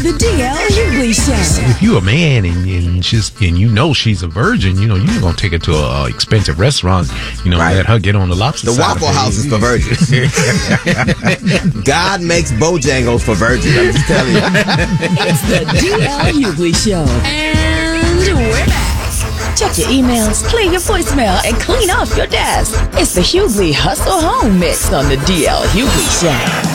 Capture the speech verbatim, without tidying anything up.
The D L Hughley Show. If you a man and, and she's and you know she's a virgin, you know you're gonna take her to a uh, expensive restaurant. You know, Right. let her get on the lobster. The side of Waffle it. House is for virgins. God makes Bojangles for virgins. I'm just telling you. It's the D L Hughley Show. And we're back. Check your emails, clear your voicemail, and clean off your desk. It's the Hughley Hustle Home Mix on the D L Hughley Show.